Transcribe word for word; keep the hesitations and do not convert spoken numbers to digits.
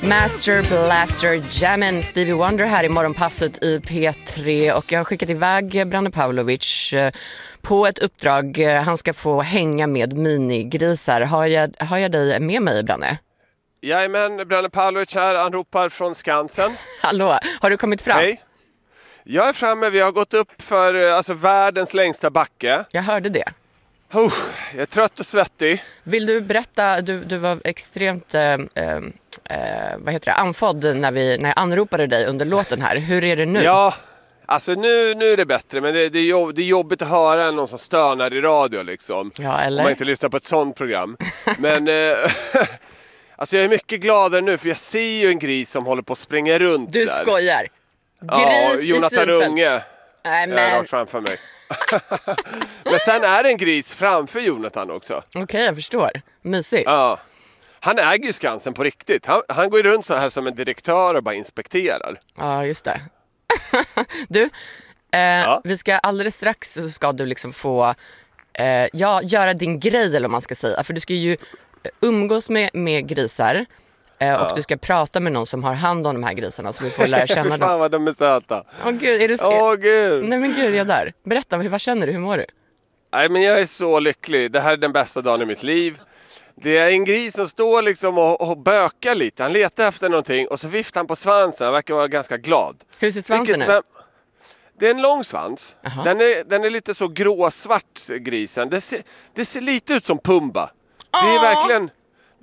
Master Blaster Jammin', Stevie Wonder här i morgonpasset i P tre, och jag har skickat iväg Branne Pavlovic på ett uppdrag. Han ska få hänga med minigrisar. Har jag, har jag dig med mig, Branne? Jajamän, Branne Pavlovic här, anropar från Skansen. Hallå, har du kommit fram? Hej. Jag är framme, vi har gått upp för alltså, världens längsta backe. Jag hörde det. Oh, jag är trött och svettig. Vill du berätta, du, du var extremt eh, eh, vad heter det, andfådd när, vi, när jag anropade dig under låten här. Hur är det nu? Ja, alltså nu, nu är det bättre, men det, det, är jobb, det är jobbigt att höra någon som stönar i radio liksom. Ja, eller? Om man inte lyssnar på ett sånt program. Men eh, alltså jag är mycket gladare nu, för jag ser ju en gris som håller på att springa runt Du där. skojar. Gris ja, i Jonathan synfält. Unge. Nej, men... Jag har rakt framför mig. Men sen är det en gris framför Jonathan också. Okej, okay, jag förstår. Mysigt. Ja. Han äger ju Skansen på riktigt. Han, han går ju runt så här som en direktör och bara inspekterar. Ja, just det. Du, eh, ja. vi ska alldeles strax så ska du liksom få eh, ja, göra din grej, eller vad man ska säga. För du ska ju umgås med, med grisar. Eh, och ja. du ska prata med någon som har hand om de här grisarna, så vi får lära känna dem. Fan vad de är söta. Åh gud, är du så... Åh gud. Nej men gud, jag är där. Berätta, vad känner du? Hur mår du? Nej, men jag är så lycklig. Det här är den bästa dagen i mitt liv. Det är en gris som står liksom och, och bökar lite. Han letar efter någonting och så viftar han på svansen. Han verkar vara ganska glad. Hur ser svansen Vilket, ut? Det är en lång svans. Den är, den är lite så gråsvart, grisen. Det ser, det ser lite ut som Pumba. Det är verkligen...